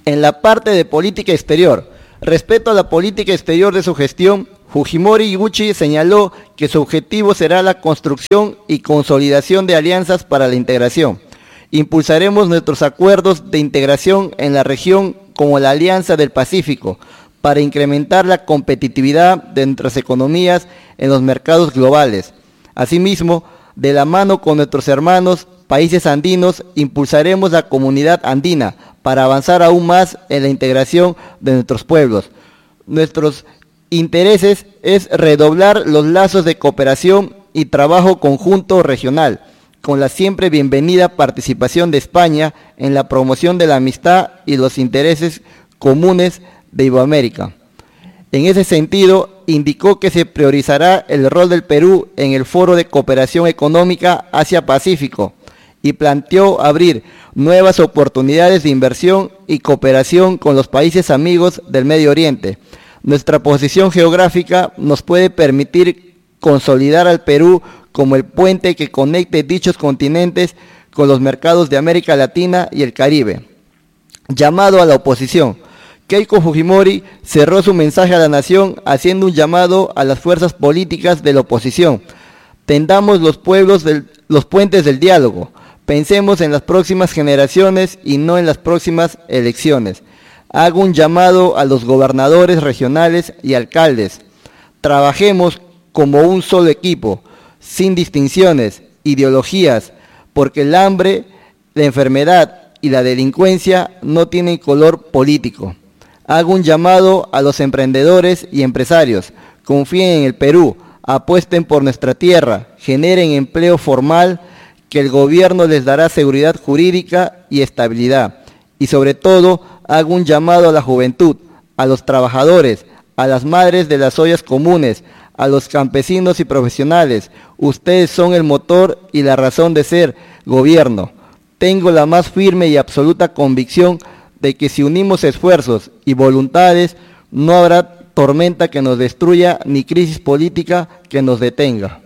En la parte de política exterior, respecto a la política exterior de su gestión, Fujimori Higuchi señaló que su objetivo será la construcción y consolidación de alianzas para la integración. Impulsaremos nuestros acuerdos de integración en la región como la Alianza del Pacífico para incrementar la competitividad de nuestras economías en los mercados globales. Asimismo, de la mano con nuestros hermanos países andinos, impulsaremos la comunidad andina para avanzar aún más en la integración de nuestros pueblos. Nuestros intereses es redoblar los lazos de cooperación y trabajo conjunto regional, con la siempre bienvenida participación de España en la promoción de la amistad y los intereses comunes de Iberoamérica. En ese sentido, indicó que se priorizará el rol del Perú en el Foro de Cooperación Económica Asia-Pacífico y planteó abrir nuevas oportunidades de inversión y cooperación con los países amigos del Medio Oriente. Nuestra posición geográfica nos puede permitir consolidar al Perú como el puente que conecte dichos continentes con los mercados de América Latina y el Caribe. Llamado a la oposición. Keiko Fujimori cerró su mensaje a la nación haciendo un llamado a las fuerzas políticas de la oposición. Tendamos los puentes del diálogo. Pensemos en las próximas generaciones y no en las próximas elecciones. Hago un llamado a los gobernadores regionales y alcaldes. Trabajemos como un solo equipo, sin distinciones, ideologías, porque el hambre, la enfermedad y la delincuencia no tienen color político. Hago un llamado a los emprendedores y empresarios. Confíen en el Perú, apuesten por nuestra tierra, generen empleo formal, que el gobierno les dará seguridad jurídica y estabilidad. Y sobre todo, hago un llamado a la juventud, a los trabajadores, a las madres de las ollas comunes, a los campesinos y profesionales. Ustedes son el motor y la razón de ser gobierno. Tengo la más firme y absoluta convicción de que si unimos esfuerzos y voluntades, no habrá tormenta que nos destruya ni crisis política que nos detenga.